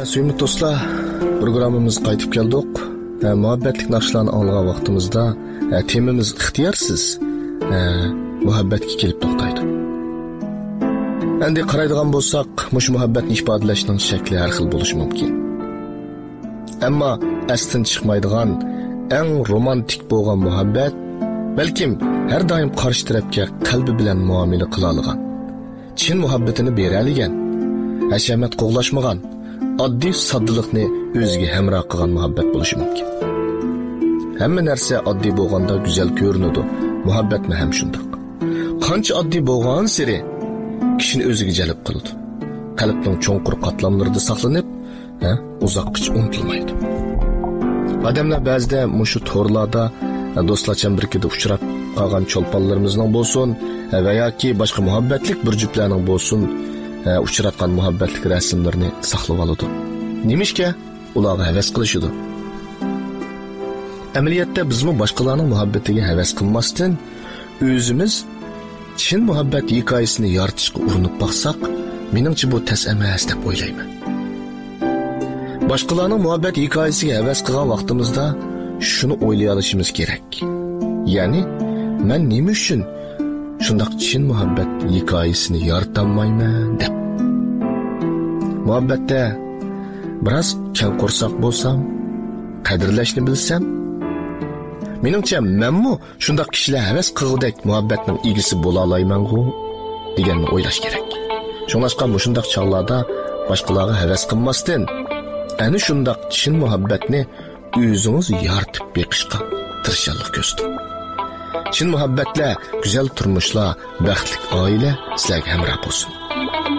Suyumlu dostlar, programımız qaytib keldik. Muhabbetlik naqshlarni anglagan vaqtimizda temamiz ixtiyorsiz muhabbatga kelib to'xtaydi. Endi qaraydigan bo'lsak, mush muhabbatni ifodalashning shakli har xil bo'lishi mumkin. Ammo astin chiqmaydigan eng romantik bo'lgan muhabbat balkim har doim qarshi tarafga qalbi bilan muomala qila olgan, chin muhabbatini bera olgan, hashamat qo'g'lashmagan, oddiy soddilikni o'ziga hamroh qilgan muhabbat bo'lishi mumkin. Hamma narsa oddiy bo'lganda go'zal ko'rinadi. Muhabbatmi ham shundoq. Qancha oddiy bo'lgan sari kishini o'ziga jalb qiladi. Qalbning cho'nqur qatlamlarida saqlanib, uzoqqa unutilmaydi. Odamlar ba'zida mushu to'rlarda do'stlar chambrikida uchrab qolgan cho'lponlarimizning bo'lsin va yoki boshqa muhabbatlik bir juftlarning bo'lsin uchratgan muhabbatlik rasmlarini saqlab oladi. Nimishga ularga havas qilishidi. Amaliyotda bizmi boshqalarning muhabbatiga havas qilmasdan o'zimiz chin muhabbat hikoyasini yoritishga urinib baqsak, meningcha bu tas emas deb o'ylayman. Boshqalarning muhabbat hikoyasiga havas qilgan vaqtimizda shuni o'ylay olishimiz kerak. Ya'ni men nima uchun shundoq chin muhabbat hikoyasini yorita olmayman deb. Muhabbatda biroz keng qo'rsoq bo'lsam, qadrlashni bilsam, meningcha menmi shundoq kishilar havas qilgudek muhabbatning egisi bo'la olmayman-ku deganni o'ylash kerak. Shuningdek, shundoq chog'larda boshqalarga havas qilmasdan, ana shundoq chin muhabbatni o'zingiz yoritib beqishga tirishchilik ko'rsating. Chin muhabbatlar, go'zal turmushlar, baxtli oila sizlarga hamroh bo'lsin.